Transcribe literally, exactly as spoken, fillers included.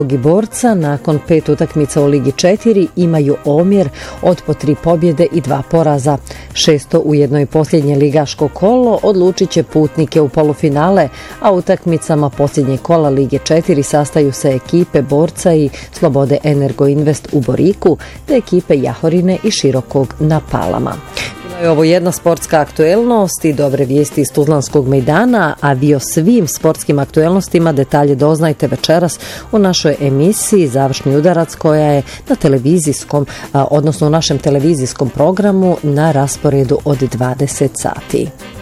i Borca nakon pet utakmica u Ligi četiri imaju omjer od po tri pobjede i dva poraza. Šesto u jednoj posljednje ligaško kolo odlučit će putnike u polufinale, a utakmicama posljednjeg kola Lige četiri sastaju se ekipe Borca i Slobode Energo Invest u Boriku, te ekipe Jahorine i Širokog na Palama. Ovo je jedna sportska aktuelnost i dobre vijesti iz Tuzlanskog mejdana, a vi o svim sportskim aktuelnostima detalje doznajte večeras u našoj emisiji Završni udarac, koja je na televizijskom, odnosno u našem televizijskom programu na rasporedu od dvadeset sati.